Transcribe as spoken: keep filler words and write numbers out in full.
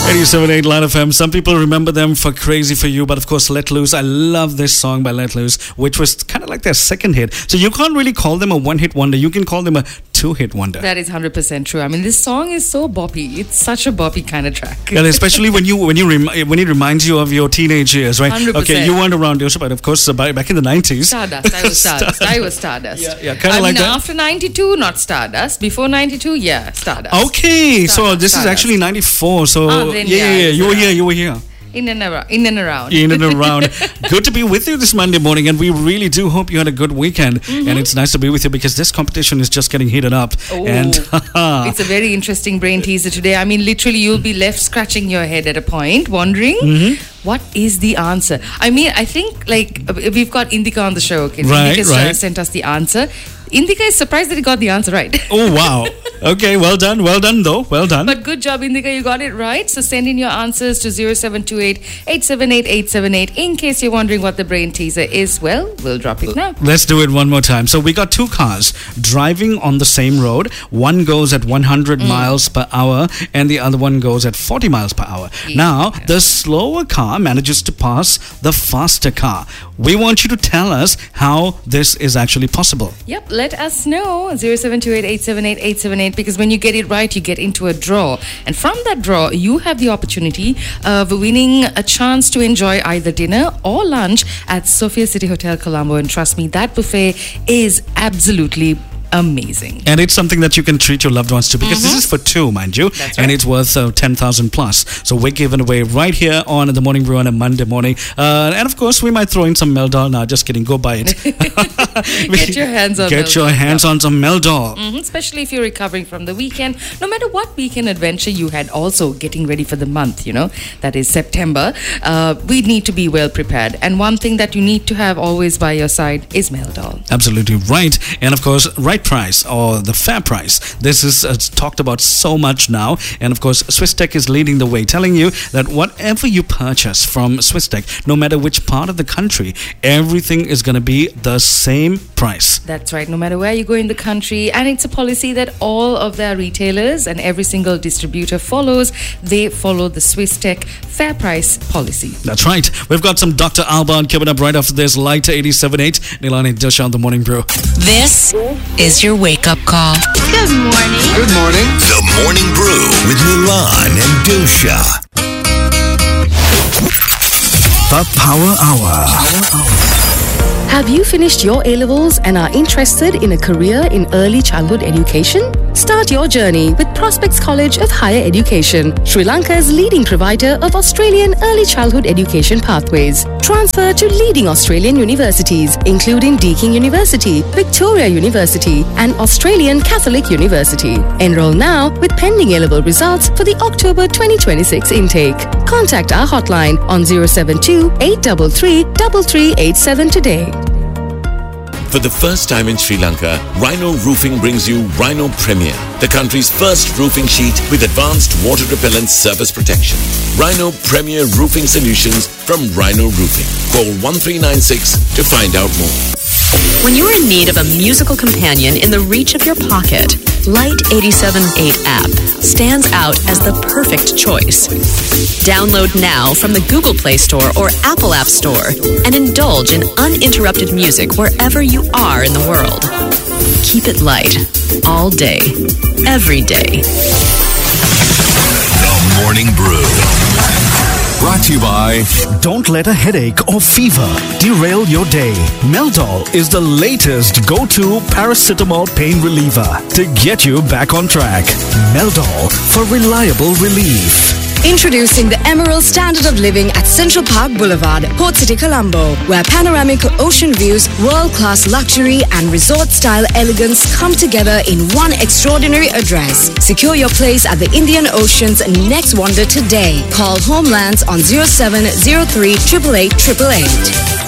eighty-seven point eight Line F M. Some people remember them for Crazy For You, but of course Let Loose. I love this song by Let Loose, which was kind of like their second hit. So you can't really call them a one-hit wonder. You can call them a two-hit wonder. That is one hundred percent true. I mean, this song is so boppy. It's such a boppy kind of track. And especially when you when you rem- when it reminds you of your teenage years, right? one hundred percent. Okay, you weren't around, Yosha, but of course uh, by, back in the nineties. Stardust. I was Stardust. I was Stardust. Yeah, yeah, kind of I like mean, that. after ninety-two, not Stardust. Before ninety-two, yeah, Stardust. Okay, Stardust, so this Stardust. is actually ninety-four. So Ah, then yeah, yeah, yeah, yeah, you were yeah. here, you were here. In and around. In and around. In and around. Good to be with you this Monday morning, and we really do hope you had a good weekend. Mm-hmm. And it's nice to be with you because this competition is just getting heated up. Oh, and it's a very interesting brain teaser today. I mean, literally, you'll be left scratching your head at a point, wondering mm-hmm. what is the answer. I mean, I think like we've got Indika on the show. Okay, right, Indika's right. sent us the answer. Indika is surprised that he got the answer right. Oh, wow. Okay, well done. Well done, though. Well done. But good job, Indika. You got it right. So send in your answers to zero seven two eight, eight seven eight, eight seven eight. In case you're wondering what the brain teaser is, well, we'll drop it now. Let's do it one more time. So we got two cars driving on the same road. One goes at one hundred mm. miles per hour and the other one goes at forty miles per hour. Yeah. Now, the slower car manages to pass the faster car. We want you to tell us how this is actually possible. Yep, let us know. zero seven two eight, eight seven eight, eight seven eight, because when you get it right, you get into a draw. And from that draw, you have the opportunity of winning a chance to enjoy either dinner or lunch at Sophia City Hotel, Colombo. And trust me, that buffet is absolutely amazing. And it's something that you can treat your loved ones to, because mm-hmm. this is for two, mind you. That's right. And it's worth uh, ten thousand plus. So we're giving away right here on The Morning Brew on a Monday morning. Uh, and of course, we might throw in some Meldol. Nah, just kidding. Go buy it. Get your hands on Get Meldol. your hands on some Meldol. Mm-hmm. Especially if you're recovering from the weekend. No matter what weekend adventure you had, also getting ready for the month, you know, that is September. Uh, we need to be well prepared. And one thing that you need to have always by your side is Meldol. Absolutely right. And of course, right price or the fair price. This is uh, talked about so much now. And of course, Swisstech is leading the way, telling you that whatever you purchase from Swisstech, no matter which part of the country, everything is going to be the same price. That's right. No matter where you go in the country. And it's a policy that all of their retailers and every single distributor follows. They follow the Swisstech fair price policy. That's right. We've got some Doctor Alban coming up right after this. Lighter eighty-seven point eight. Nilani Dilsha on The Morning Brew. This is your wake-up call. Good morning. Good morning. The Morning Brew with Nilan and Dilsha. The Power Hour. Power Hour. Have you finished your A-levels and are interested in a career in early childhood education? Start your journey with Prospects College of Higher Education, Sri Lanka's leading provider of Australian early childhood education pathways. Transfer to leading Australian universities, including Deakin University, Victoria University, and Australian Catholic University. Enroll now with pending A-level results for the October twenty twenty-six intake. Contact our hotline on zero seven two, eight three three, three three eight seven today. For the first time in Sri Lanka, Rhino Roofing brings you Rhino Premier, the country's first roofing sheet with advanced water repellent surface protection. Rhino Premier Roofing Solutions from Rhino Roofing. Call one three nine six to find out more. When you're in need of a musical companion in the reach of your pocket, Light eighty-seven point eight app stands out as the perfect choice. Download now from the Google Play Store or Apple App Store and indulge in uninterrupted music wherever you are in the world. Keep it light all day, every day. The Morning Brew. Brought to you by... Don't let a headache or fever derail your day. Meldol is the latest go-to paracetamol pain reliever to get you back on track. Meldol for reliable relief. Introducing the Emerald Standard of Living at Central Park Boulevard, Port City, Colombo, where panoramic ocean views, world-class luxury and resort-style elegance come together in one extraordinary address. Secure your place at the Indian Ocean's next wonder today. Call Homelands on zero seven zero three, eight eight eight, eight eight eight.